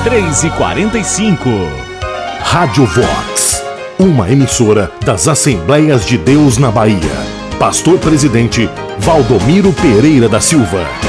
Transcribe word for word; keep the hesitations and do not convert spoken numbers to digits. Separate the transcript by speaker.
Speaker 1: três e quarenta e cinco.
Speaker 2: Rádio Vox, uma emissora das Assembleias de Deus na Bahia. Pastor Presidente Valdomiro Pereira da Silva.